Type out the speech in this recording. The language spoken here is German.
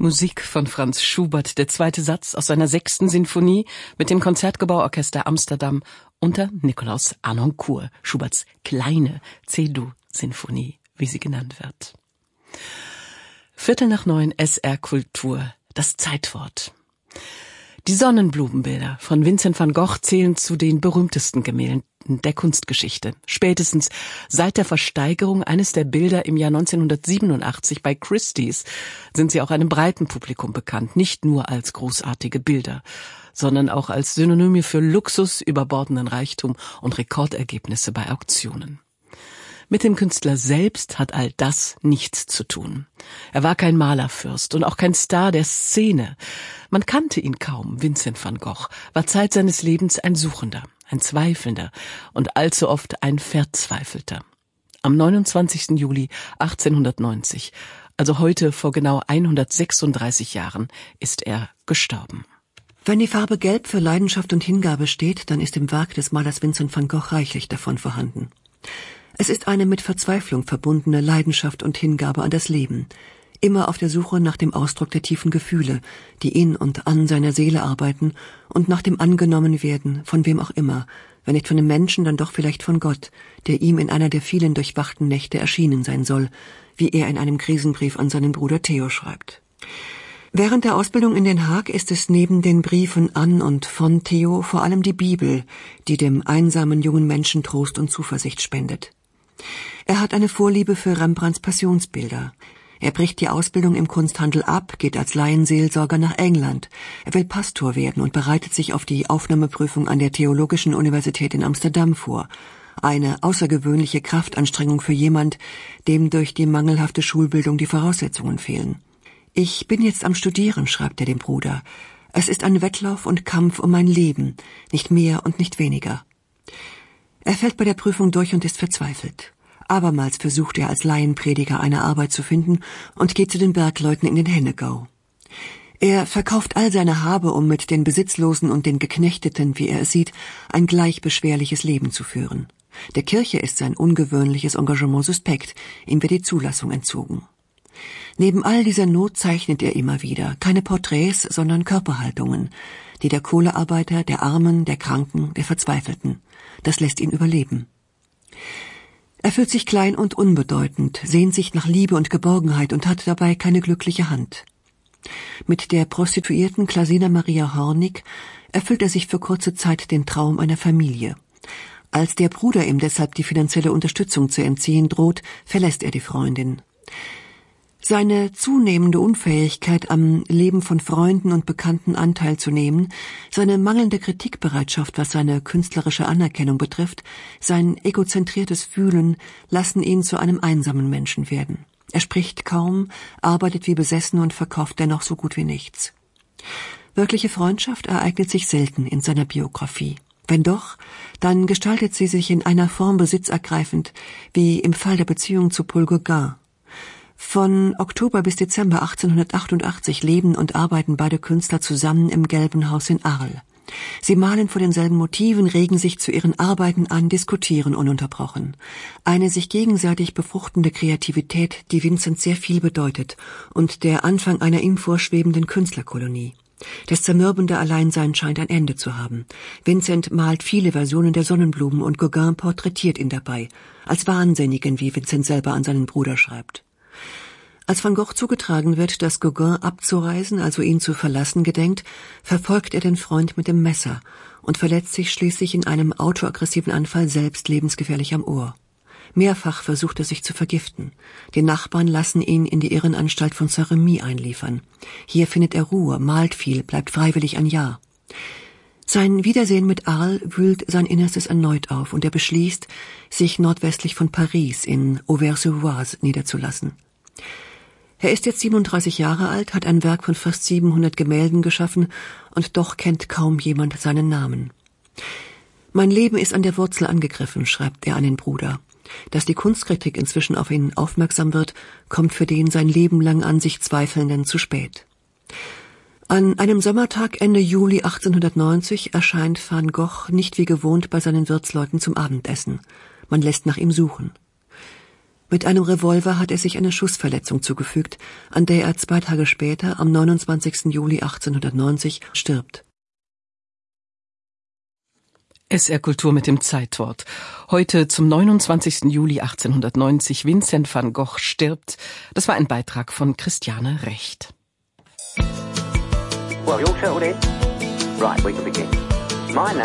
Musik von Franz Schubert, der zweite Satz aus seiner 6. Sinfonie mit dem Konzertgebauorchester Amsterdam unter Nikolaus Harnoncourt, Schuberts kleine C-Dur-Sinfonie, wie sie genannt wird. 8:45 SR Kultur, das Zeitwort. Die Sonnenblumenbilder von Vincent van Gogh zählen zu den berühmtesten Gemälden der Kunstgeschichte. Spätestens seit der Versteigerung eines der Bilder im Jahr 1987 bei Christie's sind sie auch einem breiten Publikum bekannt, nicht nur als großartige Bilder, sondern auch als Synonyme für Luxus, überbordenden Reichtum und Rekordergebnisse bei Auktionen. Mit dem Künstler selbst hat all das nichts zu tun. Er war kein Malerfürst und auch kein Star der Szene. Man kannte ihn kaum, Vincent van Gogh, war Zeit seines Lebens ein Suchender, ein Zweifelnder und allzu oft ein Verzweifelter. Am 29. Juli 1890, also heute vor genau 136 Jahren, ist er gestorben. Wenn die Farbe Gelb für Leidenschaft und Hingabe steht, dann ist im Werk des Malers Vincent van Gogh reichlich davon vorhanden. Es ist eine mit Verzweiflung verbundene Leidenschaft und Hingabe an das Leben, immer auf der Suche nach dem Ausdruck der tiefen Gefühle, die in und an seiner Seele arbeiten und nach dem Angenommenwerden, von wem auch immer, wenn nicht von dem Menschen, dann doch vielleicht von Gott, der ihm in einer der vielen durchwachten Nächte erschienen sein soll, wie er in einem Krisenbrief an seinen Bruder Theo schreibt. Während der Ausbildung in Den Haag ist es neben den Briefen an und von Theo vor allem die Bibel, die dem einsamen jungen Menschen Trost und Zuversicht spendet. Er hat eine Vorliebe für Rembrandts Passionsbilder. Er bricht die Ausbildung im Kunsthandel ab, geht als Laienseelsorger nach England. Er will Pastor werden und bereitet sich auf die Aufnahmeprüfung an der Theologischen Universität in Amsterdam vor. Eine außergewöhnliche Kraftanstrengung für jemand, dem durch die mangelhafte Schulbildung die Voraussetzungen fehlen. »Ich bin jetzt am Studieren«, schreibt er dem Bruder. »Es ist ein Wettlauf und Kampf um mein Leben, nicht mehr und nicht weniger.« Er fällt bei der Prüfung durch und ist verzweifelt. Abermals versucht er als Laienprediger eine Arbeit zu finden und geht zu den Bergleuten in den Hennegau. Er verkauft all seine Habe, um mit den Besitzlosen und den Geknechteten, wie er es sieht, ein gleich beschwerliches Leben zu führen. Der Kirche ist sein ungewöhnliches Engagement suspekt, ihm wird die Zulassung entzogen. Neben all dieser Not zeichnet er immer wieder, keine Porträts, sondern Körperhaltungen, die der Kohlearbeiter, der Armen, der Kranken, der Verzweifelten. Das lässt ihn überleben. Er fühlt sich klein und unbedeutend, sehnt sich nach Liebe und Geborgenheit und hat dabei keine glückliche Hand. Mit der Prostituierten Klasina Maria Hornig erfüllt er sich für kurze Zeit den Traum einer Familie. Als der Bruder ihm deshalb die finanzielle Unterstützung zu entziehen droht, verlässt er die Freundin. Seine zunehmende Unfähigkeit, am Leben von Freunden und Bekannten Anteil zu nehmen, seine mangelnde Kritikbereitschaft, was seine künstlerische Anerkennung betrifft, sein egozentriertes Fühlen lassen ihn zu einem einsamen Menschen werden. Er spricht kaum, arbeitet wie besessen und verkauft dennoch so gut wie nichts. Wirkliche Freundschaft ereignet sich selten in seiner Biografie. Wenn doch, dann gestaltet sie sich in einer Form besitzergreifend, wie im Fall der Beziehung zu Paul Gauguin. Von Oktober bis Dezember 1888 leben und arbeiten beide Künstler zusammen im Gelben Haus in Arles. Sie malen vor denselben Motiven, regen sich zu ihren Arbeiten an, diskutieren ununterbrochen. Eine sich gegenseitig befruchtende Kreativität, die Vincent sehr viel bedeutet und der Anfang einer ihm vorschwebenden Künstlerkolonie. Das zermürbende Alleinsein scheint ein Ende zu haben. Vincent malt viele Versionen der Sonnenblumen und Gauguin porträtiert ihn dabei, als Wahnsinnigen, wie Vincent selber an seinen Bruder schreibt. Als Van Gogh zugetragen wird, dass Gauguin abzureisen, also ihn zu verlassen gedenkt, verfolgt er den Freund mit dem Messer und verletzt sich schließlich in einem autoaggressiven Anfall selbst lebensgefährlich am Ohr. Mehrfach versucht er sich zu vergiften. Die Nachbarn lassen ihn in die Irrenanstalt von Saint-Remy einliefern. Hier findet er Ruhe, malt viel, bleibt freiwillig ein Jahr. Sein Wiedersehen mit Arles wühlt sein Innerstes erneut auf und er beschließt, sich nordwestlich von Paris in Auvers-sur-Oise niederzulassen. Er ist jetzt 37 Jahre alt, hat ein Werk von fast 700 Gemälden geschaffen und doch kennt kaum jemand seinen Namen. »Mein Leben ist an der Wurzel angegriffen«, schreibt er an den Bruder. Dass die Kunstkritik inzwischen auf ihn aufmerksam wird, kommt für den sein Leben lang an sich Zweifelnden zu spät. An einem Sommertag Ende Juli 1890 erscheint Van Gogh nicht wie gewohnt bei seinen Wirtsleuten zum Abendessen. Man lässt nach ihm suchen. Mit einem Revolver hat er sich eine Schussverletzung zugefügt, an der er 2 Tage später, am 29. Juli 1890, stirbt. SR Kultur mit dem Zeitwort. Heute zum 29. Juli 1890 Vincent van Gogh stirbt. Das war ein Beitrag von Christiane Recht. Well, you all settled in? Right, we can begin. My name